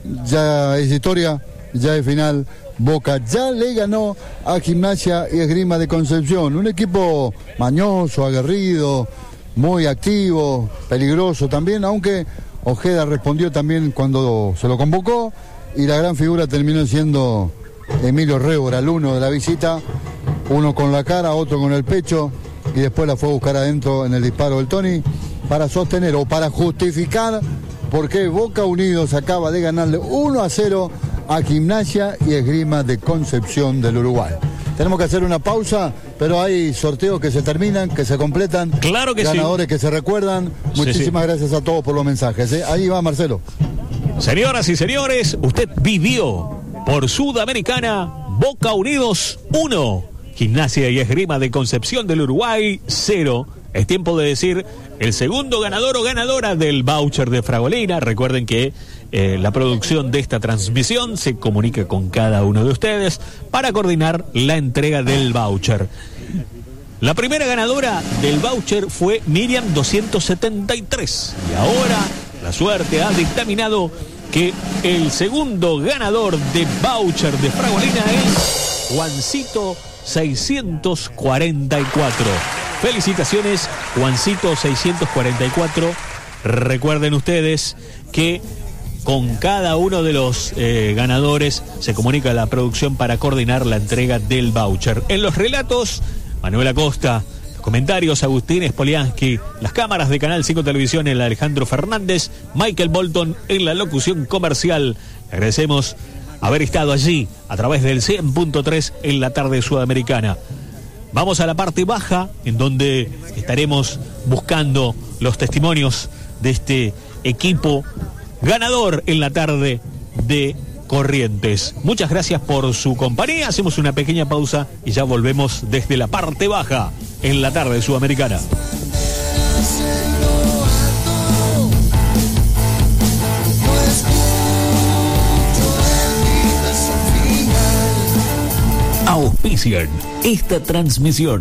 ya es historia, ya es final. Boca ya le ganó a Gimnasia y Esgrima de Concepción, un equipo mañoso, aguerrido, muy activo, peligroso también, aunque Ojeda respondió también cuando se lo convocó. Y la gran figura terminó siendo Emilio Rébora, el uno de la visita, uno con la cara, otro con el pecho, y después la fue a buscar adentro en el disparo del Tony para sostener o para justificar por qué Boca Unidos acaba de ganarle 1-0 a Gimnasia y Esgrima de Concepción del Uruguay. Tenemos que hacer una pausa, pero hay sorteos que se terminan, que se completan. Claro que ganadores sí. que se recuerdan. Muchísimas gracias a todos por los mensajes. Ahí va Marcelo. Señoras y señores, usted vivió por Sudamericana, Boca Unidos 1, Gimnasia y Esgrima de Concepción del Uruguay 0. Es tiempo de decir el segundo ganador o ganadora del voucher de Fragolina. Recuerden que la producción de esta transmisión se comunica con cada uno de ustedes para coordinar la entrega del voucher. La primera ganadora del voucher fue Miriam 273. Y ahora la suerte ha dictaminado que el segundo ganador de voucher de Fragolina es Juancito 644. Felicitaciones, Juancito 644. Recuerden ustedes que con cada uno de los ganadores se comunica la producción para coordinar la entrega del voucher. En los relatos, Manuel Acosta. Comentarios, Agustín Spoliansky. Las cámaras de Canal 5 Televisión, el Alejandro Fernández. Michael Bolton en la locución comercial. Le agradecemos haber estado allí a través del 100.3 en la tarde sudamericana. Vamos a la parte baja, en donde estaremos buscando los testimonios de este equipo ganador en la tarde de Corrientes. Muchas gracias por su compañía. Hacemos una pequeña pausa y ya volvemos desde la parte baja en la tarde sudamericana. Auspician esta transmisión.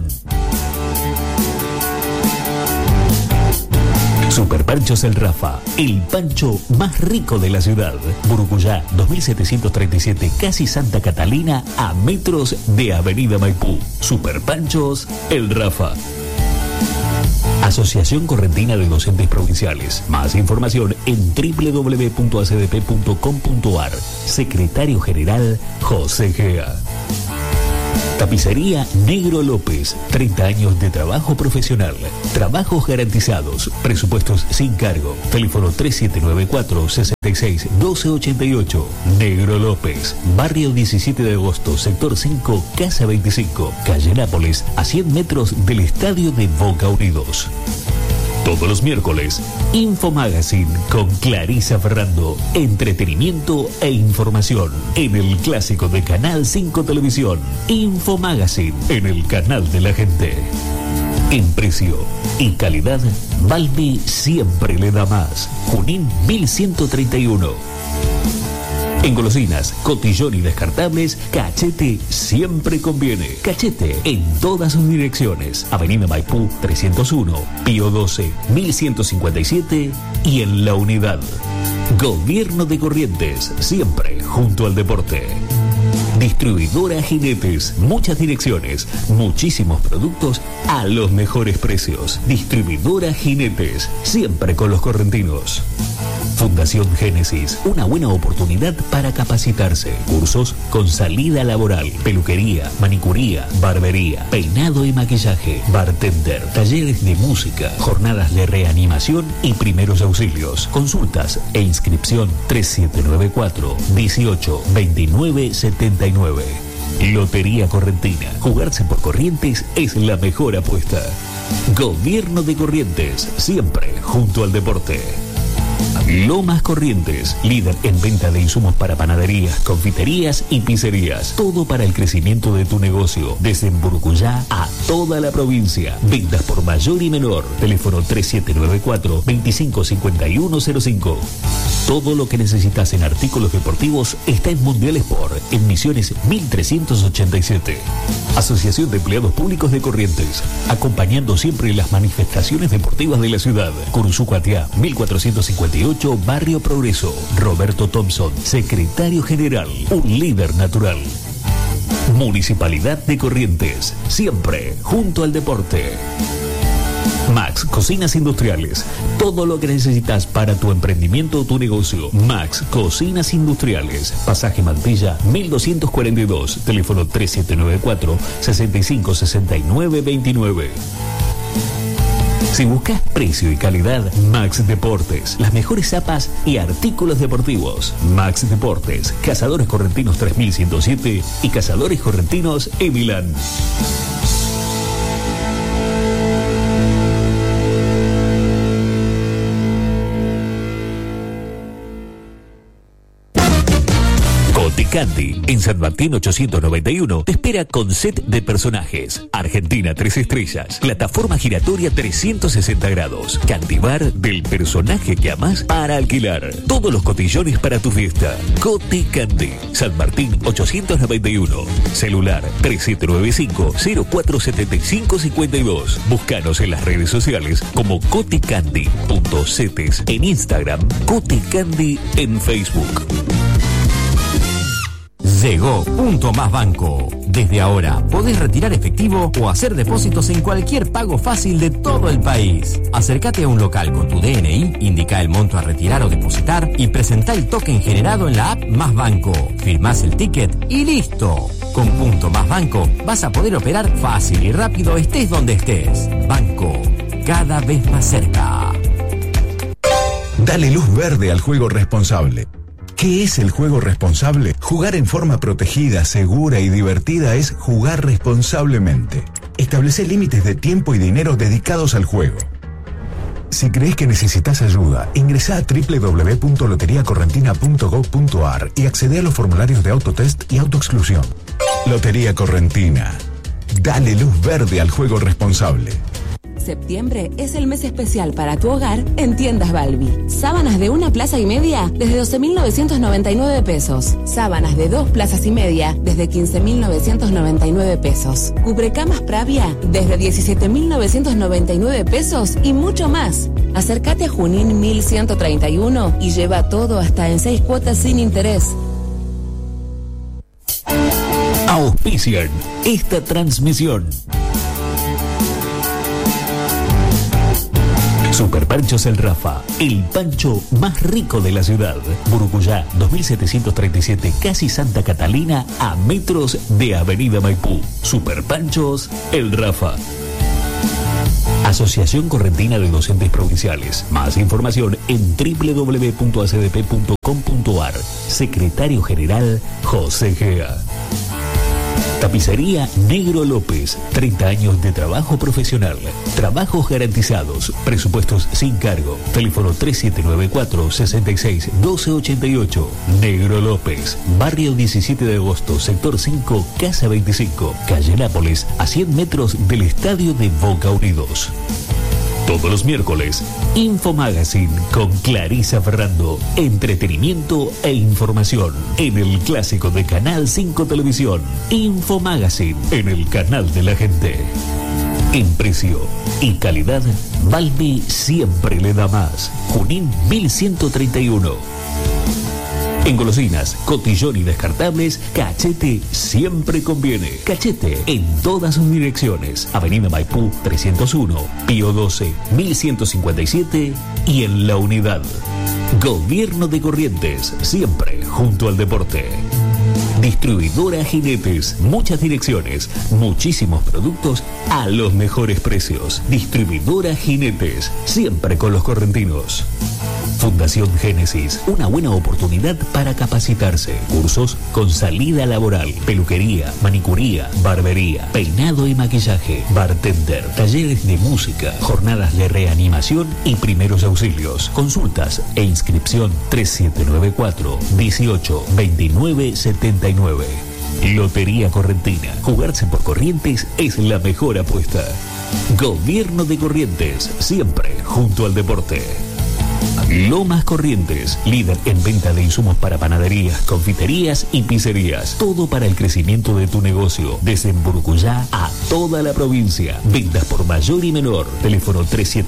Super Panchos El Rafa, el pancho más rico de la ciudad. Burucuyá, 2737, casi Santa Catalina, a metros de Avenida Maipú. Super Panchos El Rafa. Asociación Correntina de Docentes Provinciales. Más información en www.acdp.com.ar. Secretario General José Gea. Tapicería Negro López, 30 años de trabajo profesional, trabajos garantizados, presupuestos sin cargo, teléfono 3794-66-1288, Negro López, barrio 17 de agosto, sector 5, Casa 25, calle Nápoles, a 100 metros del estadio de Boca Unidos. Todos los miércoles, Info Magazine con Clarisa Ferrando. Entretenimiento e información en el clásico de Canal 5 Televisión. Info Magazine en el canal de la gente. En precio y calidad, Balbi siempre le da más. Junín 1131. En golosinas, cotillón y descartables, Cachete siempre conviene. Cachete en todas sus direcciones. Avenida Maipú 301, Pío 12, 1157 y en La Unidad. Gobierno de Corrientes, siempre junto al deporte. Distribuidora Jinetes, muchas direcciones, muchísimos productos a los mejores precios. Distribuidora Jinetes, siempre con los correntinos. Fundación Génesis, una buena oportunidad para capacitarse. Cursos con salida laboral, peluquería, manicuría, barbería, peinado y maquillaje, bartender, talleres de música, jornadas de reanimación y primeros auxilios. Consultas e inscripción 3794-182979. Lotería Correntina. Jugarse por Corrientes es la mejor apuesta. Gobierno de Corrientes, siempre junto al deporte. Lomas Corrientes, líder en venta de insumos para panaderías, confiterías y pizzerías. Todo para el crecimiento de tu negocio, desde Burucuyá a toda la provincia. Ventas por mayor y menor. Teléfono 3794-255105. Todo lo que necesitas en artículos deportivos está en Mundial Sport, en Misiones 1387. Asociación de Empleados Públicos de Corrientes, acompañando siempre las manifestaciones deportivas de la ciudad. Curuzucuatiá, 1458, Barrio Progreso. Roberto Thompson, secretario general, un líder natural. Municipalidad de Corrientes, siempre junto al deporte. Max Cocinas Industriales, todo lo que necesitas para tu emprendimiento o tu negocio. Max Cocinas Industriales, Pasaje Mantilla 1242, teléfono 3794-656929. Si buscas precio y calidad, Max Deportes, las mejores zapas y artículos deportivos. Max Deportes, Cazadores Correntinos 3107 y Cazadores Correntinos Milán. Candy, en San Martín 891, te espera con set de personajes. Argentina 3 estrellas, plataforma giratoria 360 grados, Candy Bar del personaje que amás para alquilar. Todos los cotillones para tu fiesta. Coti Candy, San Martín 891, celular 3795-047552. Búscanos en las redes sociales como coticandy.cetes en Instagram, Coti Candy en Facebook. Llegó Punto Más Banco. Desde ahora podés retirar efectivo o hacer depósitos en cualquier pago fácil de todo el país. Acércate a un local con tu DNI, indica el monto a retirar o depositar y presentá el token generado en la app Más Banco. Firmás el ticket y listo. Con Punto Más Banco vas a poder operar fácil y rápido estés donde estés. Banco, cada vez más cerca. Dale luz verde al juego responsable. ¿Qué es el juego responsable? Jugar en forma protegida, segura y divertida es jugar responsablemente. Establece límites de tiempo y dinero dedicados al juego. Si crees que necesitas ayuda, ingresá a www.loteriacorrentina.gov.ar y accede a los formularios de autotest y autoexclusión. Lotería Correntina. Dale luz verde al juego responsable. Septiembre es el mes especial para tu hogar en Tiendas Balbi. Sábanas de 1 plaza y media desde 12.999 pesos. Sábanas de 2 plazas y media desde 15.999 pesos. Cubrecamas Pravia desde 17.999 pesos y mucho más. Acércate a Junín 1131 y lleva todo hasta en 6 cuotas sin interés. Auspician esta transmisión. Super Panchos El Rafa, el pancho más rico de la ciudad. Burucuyá, 2737, casi Santa Catalina, a metros de Avenida Maipú. Super Panchos El Rafa. Asociación Correntina de Docentes Provinciales. Más información en www.acdp.com.ar. Secretario General José Gea. Tapicería Negro López, 30 años de trabajo profesional, trabajos garantizados, presupuestos sin cargo, teléfono 3794-66-1288, Negro López, barrio 17 de agosto, sector 5, Casa 25, calle Nápoles, a 100 metros del estadio de Boca Unidos. Todos los miércoles, Info Magazine con Clarisa Ferrando. Entretenimiento e información en el clásico de Canal 5 Televisión. Info Magazine en el canal de la gente. En precio y calidad, Balbi siempre le da más. Junín 1131. En golosinas, cotillón y descartables, Cachete siempre conviene. Cachete en todas sus direcciones. Avenida Maipú 301, Pío 12, 1157 y en La Unidad. Gobierno de Corrientes, siempre junto al deporte. Distribuidora Jinetes, muchas direcciones, muchísimos productos a los mejores precios. Distribuidora Jinetes, siempre con los correntinos. Fundación Génesis, una buena oportunidad para capacitarse. Cursos con salida laboral, peluquería, manicuría, barbería, peinado y maquillaje, bartender, talleres de música, jornadas de reanimación y primeros auxilios. Consultas e inscripción 3794-182979. Lotería Correntina. Jugarse por Corrientes es la mejor apuesta. Gobierno de Corrientes, siempre junto al deporte. Lomas Corrientes, líder en venta de insumos para panaderías, confiterías y pizzerías. Todo para el crecimiento de tu negocio. Desde Burucuyá a toda la provincia. Ventas por mayor y menor. Teléfono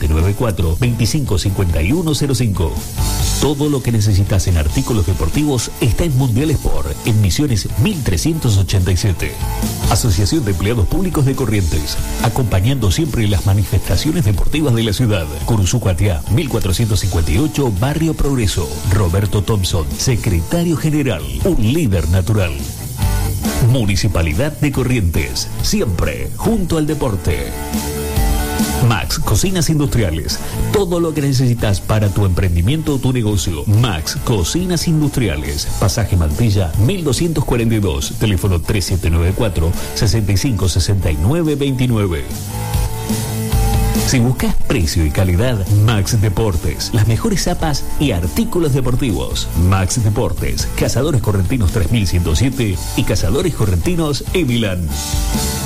3794-255105. Todo lo que necesitas en artículos deportivos está en Mundial Sport, en Misiones 1387. Asociación de Empleados Públicos de Corrientes, acompañando siempre las manifestaciones deportivas de la ciudad. Curuzucuatiá, 1458, Barrio Progreso. Roberto Thompson, secretario general, un líder natural. Municipalidad de Corrientes, siempre junto al deporte. Max Cocinas Industriales. Todo lo que necesitas para tu emprendimiento o tu negocio. Max Cocinas Industriales. Pasaje Mantilla 1242. Teléfono 3794-656929. Si buscas precio y calidad, Max Deportes. Las mejores zapas y artículos deportivos. Max Deportes. Cazadores Correntinos 3107 y Cazadores Correntinos Evilán.